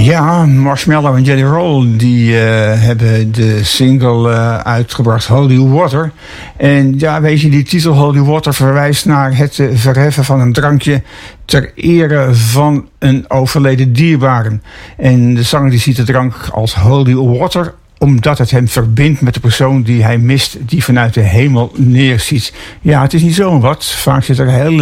Ja, Marshmello en Jelly Roll die hebben de single uitgebracht Holy Water. En ja, weet je, die titel Holy Water verwijst naar het verheffen van een drankje ter ere van een overleden dierbare. En de zanger die ziet de drank als Holy Water, omdat het hem verbindt met de persoon die hij mist, die vanuit de hemel neerziet. Ja, het is niet zomaar wat. Vaak zit er heel